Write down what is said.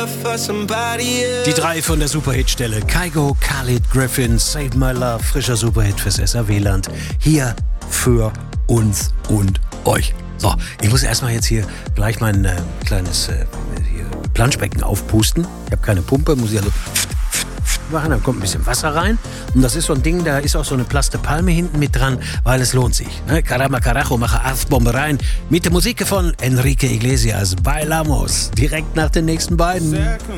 Die drei von der Superhitstelle. Kygo, Khalid, Griffin, Save My Love, frischer Superhit fürs SAW-Land. Hier für uns und euch. So, ich muss erstmal jetzt hier gleich mein kleines Planschbecken aufpusten. Ich habe keine Pumpe, muss ich also machen, dann kommt ein bisschen Wasser rein. Und das ist so ein Ding, da ist auch so eine Plaste Palme hinten mit dran, weil es lohnt sich. Ne? Caramba Carajo, mache Arztbombe rein. Mit der Musik von Enrique Iglesias, Bailamos. Direkt nach den nächsten beiden.